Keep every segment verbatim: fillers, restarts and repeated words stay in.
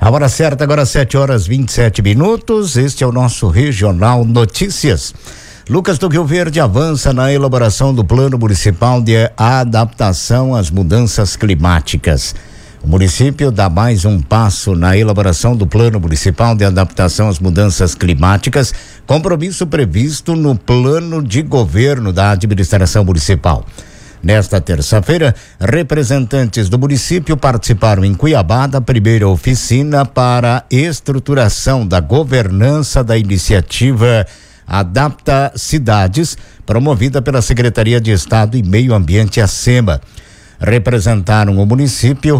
A hora certa agora sete horas vinte e sete minutos. Este é o nosso Regional Notícias. Lucas do Rio Verde avança na elaboração do Plano Municipal de Adaptação às Mudanças Climáticas. O município dá mais um passo na elaboração do Plano Municipal de Adaptação às Mudanças Climáticas, compromisso previsto no Plano de Governo da Administração Municipal. Nesta terça-feira, representantes do município participaram em Cuiabá da primeira oficina para estruturação da governança da iniciativa Adapta Cidades, promovida pela Secretaria de Estado e Meio Ambiente, a SEMA. Representaram o município,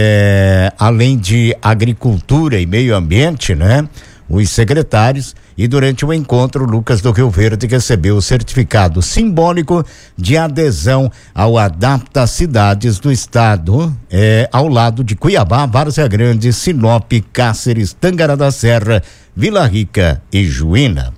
eh, além de Agricultura e Meio Ambiente, né? Os secretários, e durante o encontro, Lucas do Rio Verde recebeu o certificado simbólico de adesão ao Adapta Cidades do Estado, eh, ao lado de Cuiabá, Várzea Grande, Sinop, Cáceres, Tangará da Serra, Vila Rica e Juína.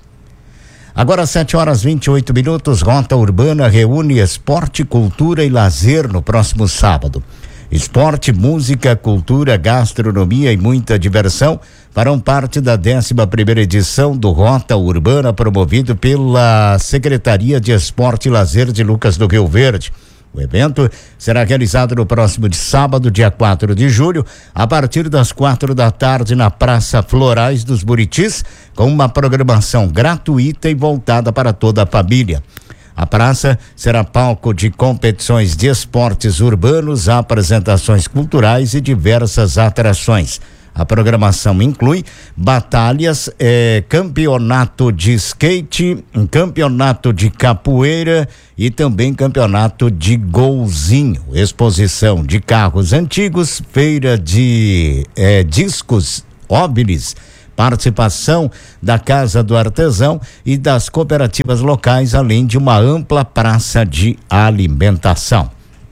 Agora sete horas vinte e oito minutos, Rota Urbana reúne esporte, cultura e lazer no próximo sábado. Esporte, música, cultura, gastronomia e muita diversão farão parte da décima primeira edição do Rota Urbana, promovido pela Secretaria de Esporte e Lazer de Lucas do Rio Verde. O evento será realizado no próximo de sábado, dia quatro de julho, a partir das quatro da tarde na Praça Florais dos Buritis, com uma programação gratuita e voltada para toda a família. A praça será palco de competições de esportes urbanos, apresentações culturais e diversas atrações. A programação inclui batalhas, eh, campeonato de skate, um campeonato de capoeira e também campeonato de golzinho, exposição de carros antigos, feira de eh, discos óbilis, participação da Casa do Artesão e das cooperativas locais, além de uma ampla praça de alimentação.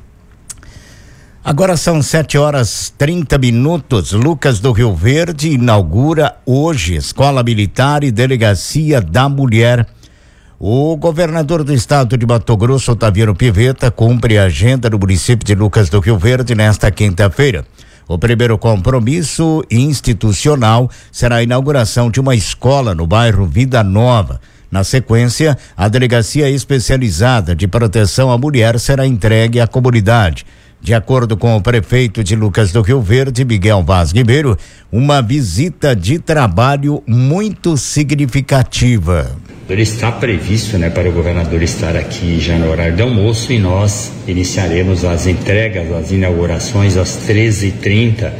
Agora são sete horas trinta minutos. Lucas do Rio Verde inaugura hoje Escola Militar e Delegacia da Mulher. O governador do estado de Mato Grosso, Otaviano Pivetta, cumpre a agenda do município de Lucas do Rio Verde nesta quinta-feira. O primeiro compromisso institucional será a inauguração de uma escola no bairro Vida Nova. Na sequência, a Delegacia Especializada de Proteção à Mulher será entregue à comunidade. De acordo com o prefeito de Lucas do Rio Verde, Miguel Vaz Ribeiro, uma visita de trabalho muito significativa. Ele está previsto, né, para o governador estar aqui já no horário de almoço, e nós iniciaremos as entregas, as inaugurações às treze e trinta,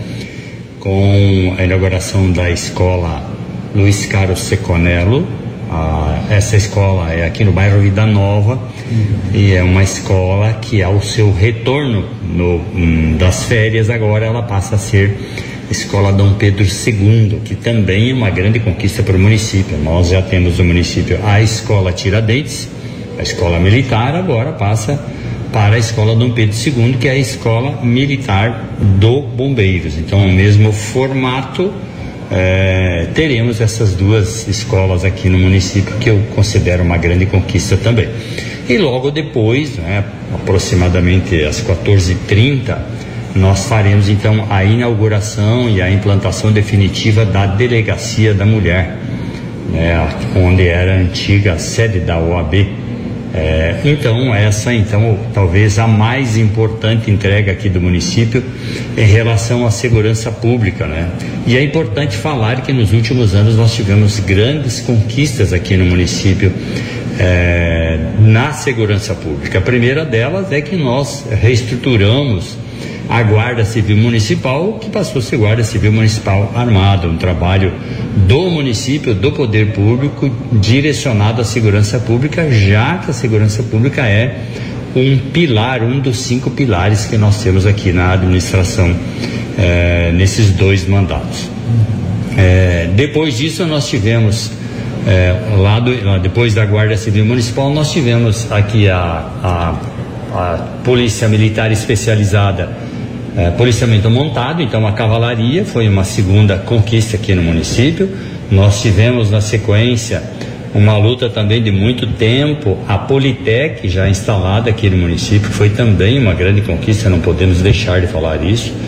com a inauguração da escola Luiz Carlos Seconello. Ah, essa escola é aqui no bairro Vida Nova, uhum. E é uma escola que, ao seu retorno no, hum, das férias, agora ela passa a ser Escola Dom Pedro segundo, que também é uma grande conquista para o município. Nós já temos no município a Escola Tiradentes, a Escola Militar, agora passa para a Escola Dom Pedro segundo, que é a Escola Militar do Bombeiros. Então, o mesmo formato. É, teremos essas duas escolas aqui no município, que eu considero uma grande conquista também. E logo depois, né, aproximadamente às quatorze e trinta, nós faremos então a inauguração e a implantação definitiva da Delegacia da Mulher, né, onde era a antiga sede da O A B. É, então essa então talvez a mais importante entrega aqui do município em relação à segurança pública, né? E é importante falar que nos últimos anos nós tivemos grandes conquistas aqui no município é, na segurança pública. A primeira delas é que nós reestruturamos a Guarda Civil Municipal, que passou a ser Guarda Civil Municipal Armada, um trabalho do município, do poder público, direcionado à segurança pública, já que a segurança pública é um pilar, um dos cinco pilares que nós temos aqui na administração, eh, nesses dois mandatos. Eh, depois disso nós tivemos, eh, lá, do, lá depois da Guarda Civil Municipal, nós tivemos aqui a, a, a Polícia Militar Especializada, É, policiamento montado, então a cavalaria foi uma segunda conquista aqui no município. Nós tivemos na sequência uma luta também de muito tempo, a Politec já instalada aqui no município, foi também uma grande conquista, não podemos deixar de falar isso.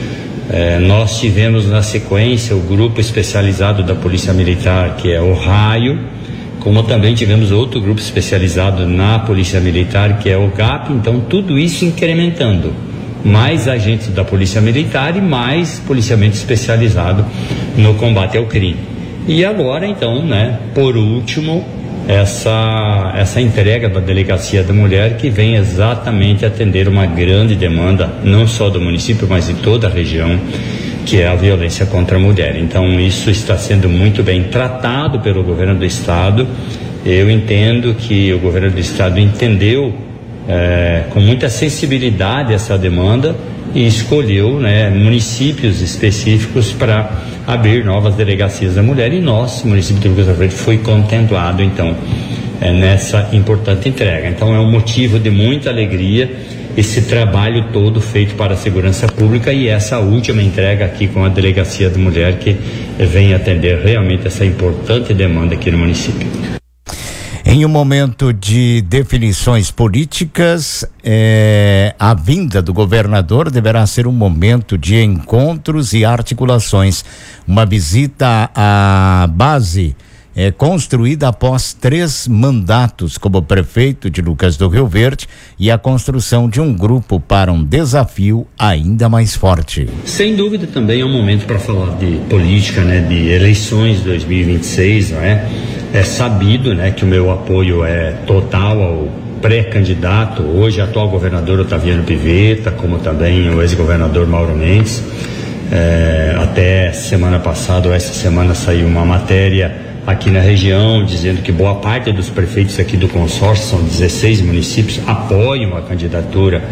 É, nós tivemos na sequência o grupo especializado da Polícia Militar, que é o Raio, como também tivemos outro grupo especializado na Polícia Militar, que é o G A P. Então tudo isso incrementando, mais agentes da Polícia Militar e mais policiamento especializado no combate ao crime. E agora então, né, por último, essa, essa entrega da Delegacia da Mulher, que vem exatamente atender uma grande demanda, não só do município, mas de toda a região, que é a violência contra a mulher. Então isso está sendo muito bem tratado pelo governo do estado. Eu entendo que o governo do estado entendeu é, com muita sensibilidade essa demanda e escolheu, né, municípios específicos para abrir novas delegacias da mulher, e nós, o município de Lucas do Rio Verde, foi contemplado então é, nessa importante entrega. Então é um motivo de muita alegria esse trabalho todo feito para a segurança pública e essa última entrega aqui com a Delegacia da Mulher, que vem atender realmente essa importante demanda aqui no município. Em um momento de definições políticas, é, a vinda do governador deverá ser um momento de encontros e articulações. Uma visita à base é construída após três mandatos como prefeito de Lucas do Rio Verde e a construção de um grupo para um desafio ainda mais forte. Sem dúvida também é um momento para falar de política, né, de eleições dois mil e vinte e seis, não é? É sabido, né, que o meu apoio é total ao pré-candidato, hoje atual governador Otaviano Pivetta, como também o ex-governador Mauro Mendes. É, até semana passada, ou essa semana, saiu uma matéria aqui na região dizendo que boa parte dos prefeitos aqui do consórcio, são dezesseis municípios, apoiam a candidatura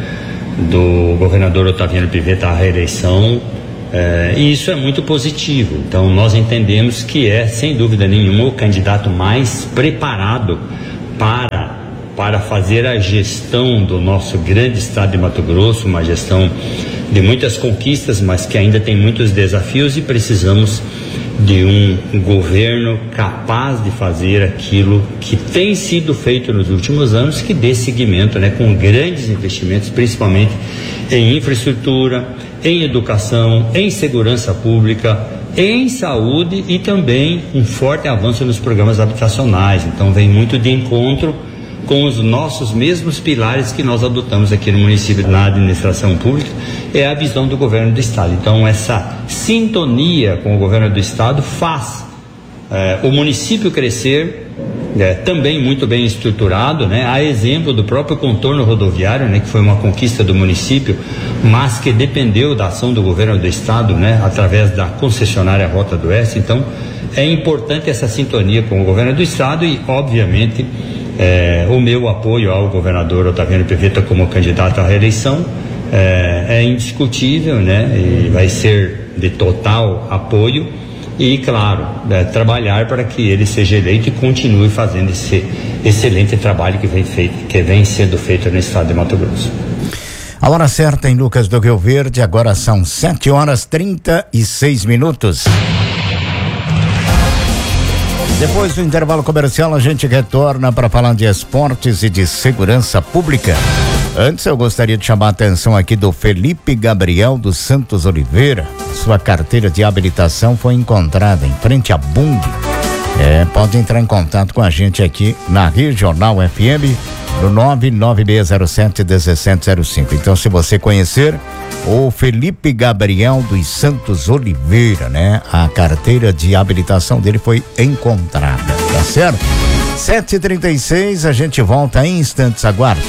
do governador Otaviano Pivetta à reeleição. É, e isso é muito positivo. Então nós entendemos que é, sem dúvida nenhuma, o candidato mais preparado para, para fazer a gestão do nosso grande estado de Mato Grosso, uma gestão de muitas conquistas, mas que ainda tem muitos desafios, e precisamos de um governo capaz de fazer aquilo que tem sido feito nos últimos anos, que dê seguimento, né, com grandes investimentos, principalmente em infraestrutura, em educação, em segurança pública, em saúde e também um forte avanço nos programas habitacionais. Então vem muito de encontro com os nossos mesmos pilares que nós adotamos aqui no município na administração pública, é a visão do governo do estado. Então essa sintonia com o governo do estado faz é, o município crescer, é, também muito bem estruturado, né? A exemplo do próprio contorno rodoviário, né? Que foi uma conquista do município, mas que dependeu da ação do governo do estado, né? Através da concessionária Rota do Oeste. Então é importante essa sintonia com o governo do estado e, obviamente, é, o meu apoio ao governador Otaviano Pivetta como candidato à reeleição é, é indiscutível, né? E vai ser de total apoio. E, claro, é, trabalhar para que ele seja eleito e continue fazendo esse excelente trabalho que vem, feito, que vem sendo feito no estado de Mato Grosso. A hora certa em Lucas do Rio Verde, agora são sete horas trinta e seis minutos. Depois do intervalo comercial, a gente retorna para falar de esportes e de segurança pública. Antes, eu gostaria de chamar a atenção aqui do Felipe Gabriel dos Santos Oliveira. Sua carteira de habilitação foi encontrada em frente à Bung. É, pode entrar em contato com a gente aqui na Regional F M no nove nove seis zero sete um sete zero cinco. Então, se você conhecer o Felipe Gabriel dos Santos Oliveira, né? A carteira de habilitação dele foi encontrada, tá certo? sete e trinta e seis, a gente volta em instantes, aguarde.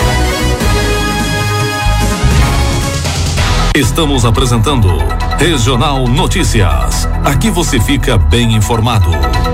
Estamos apresentando Regional Notícias. Aqui você fica bem informado.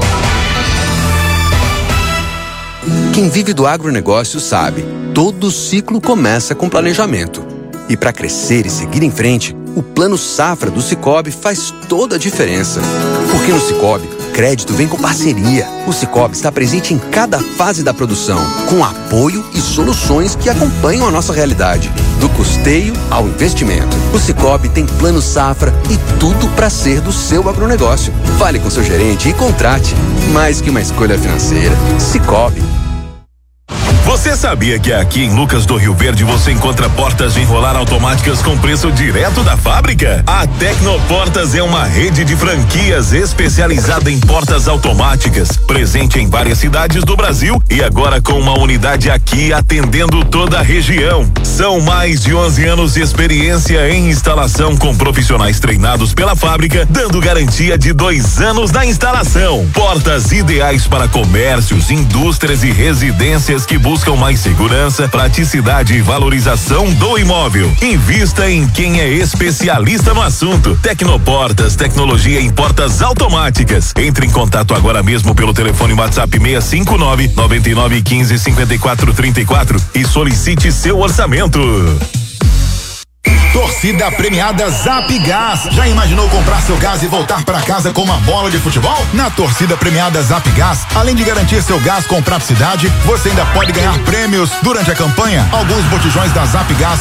Quem vive do agronegócio sabe, todo ciclo começa com planejamento. E para crescer e seguir em frente, o Plano Safra do Sicoob faz toda a diferença. Porque no Sicoob, crédito vem com parceria. O Sicoob está presente em cada fase da produção, com apoio e soluções que acompanham a nossa realidade. Do custeio ao investimento. O Sicoob tem Plano Safra e tudo para ser do seu agronegócio. Fale com seu gerente e contrate. Mais que uma escolha financeira, Sicoob. Você sabia que aqui em Lucas do Rio Verde você encontra portas de enrolar automáticas com preço direto da fábrica? A Tecnoportas é uma rede de franquias especializada em portas automáticas, presente em várias cidades do Brasil e agora com uma unidade aqui atendendo toda a região. São mais de onze anos de experiência em instalação com profissionais treinados pela fábrica, dando garantia de dois anos na instalação. Portas ideais para comércios, indústrias e residências que buscam mais segurança, praticidade e valorização do imóvel. Invista em quem é especialista no assunto. Tecnoportas, tecnologia em portas automáticas. Entre em contato agora mesmo pelo telefone WhatsApp seis cinco nove, nove nove um cinco, cinco quatro três quatro e solicite seu orçamento. Torcida premiada Zap Gás. Já imaginou comprar seu gás e voltar para casa com uma bola de futebol? Na torcida premiada Zap Gás, além de garantir seu gás com praticidade, você ainda pode ganhar prêmios. Durante a campanha, alguns botijões da Zap Gás